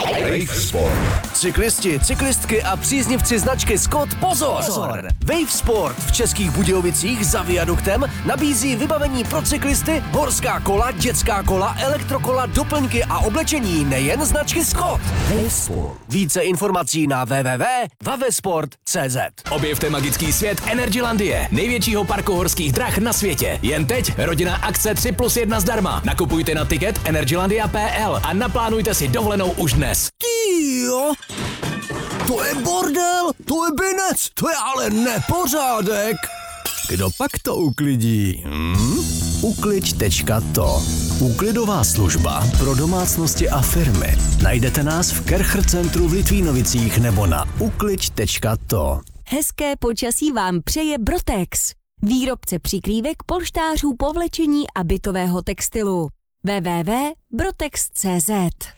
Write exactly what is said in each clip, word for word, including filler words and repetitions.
Wave Sport. Cyklisti, cyklistky a příznivci značky Scott, pozor! pozor. Wave Sport v Českých Budějovicích za viaduktem nabízí vybavení pro cyklisty, horská kola, dětská kola, elektrokola, doplňky a oblečení nejen značky Scott. Wave Sport. Více informací na w w w tečka vavesport tečka c z. Objevte magický svět Energylandie, největšího parku horských drah na světě. Jen teď rodinná akce tři plus jedna zdarma. Nakupujte na tiket energylandia tečka p l a naplánujte si dovolenou už dnes. Jo, to je bordel, to je binec, to je ale nepořádek. Kdo pak to uklidí? Hmm? Ukliď tečka to. Úklidová služba pro domácnosti a firmy. Najdete nás v Kercher centru v Litvínovicích nebo na ukliď tečka to. Hezké počasí vám přeje Brotex, výrobce přikrývek, polštářů, povlečení a bytového textilu. w w w tečka brotex tečka c z.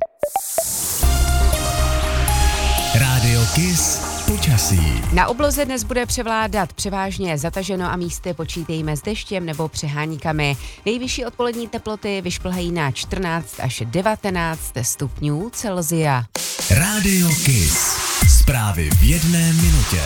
Rádio Kiss počasí. Na obloze dnes bude převládat převážně zataženo a místy počítejme s deštěm nebo přeháníkami. Nejvyšší odpolední teploty vyšplhají na čtrnáct až devatenáct stupňů Celsia. Rádio Kiss. Zprávy v jedné minutě.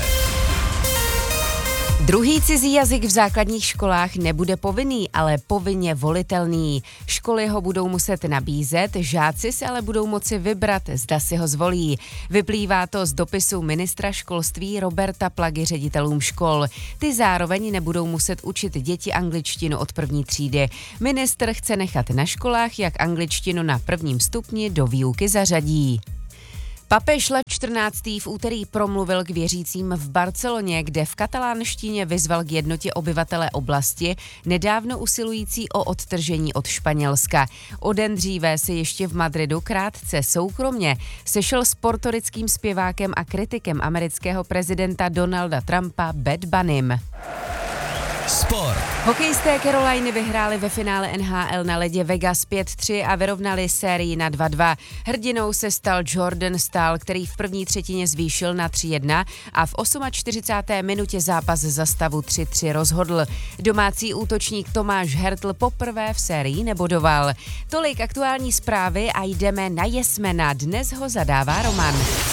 Druhý cizí jazyk v základních školách nebude povinný, ale povinně volitelný. Školy ho budou muset nabízet, žáci se ale budou moci vybrat, zda si ho zvolí. Vyplývá to z dopisu ministra školství Roberta Plagy ředitelům škol. Ty zároveň nebudou muset učit děti angličtinu od první třídy. Ministr chce nechat na školách, jak angličtinu na prvním stupni do výuky zařadí. Papež Lev čtrnáctý v úterý promluvil k věřícím v Barceloně, kde v katalánštině vyzval k jednotě obyvatele oblasti, nedávno usilující o odtržení od Španělska. O den dříve se ještě v Madridu krátce soukromně sešel s portorickým zpěvákem a kritikem amerického prezidenta Donalda Trumpa Bad Bunnym. Sport. Hokejisté Caroliny vyhráli ve finále N H L na ledě Vegas pět tři a vyrovnali sérii na dva dva. Hrdinou se stal Jordan Staal, který v první třetině zvýšil na tři jedna a v čtyřicáté osmé minutě zápas za stavu tři tři rozhodl. Domácí útočník Tomáš Hertl poprvé v sérii nebodoval. Tolik aktuální zprávy a jdeme na Jesmena. Dnes ho zadává Roman.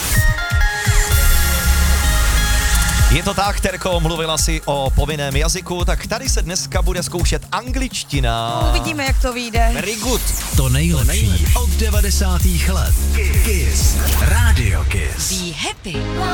Je to tak, Terko, mluvila si o povinném jazyku, tak tady se dneska bude zkoušet angličtina. No, uvidíme, jak to vyjde. Very good. To nejlepší od devadesátých let. Kiss. Rádio Kiss. Be happy.